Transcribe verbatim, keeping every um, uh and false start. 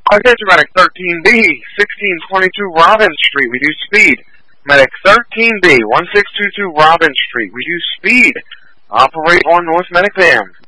Attention Medic thirteen B, sixteen twenty-two Robin Street, we do speed. Medic thirteen B, one six two two Robin Street, we do speed. Operate on North Medic Van.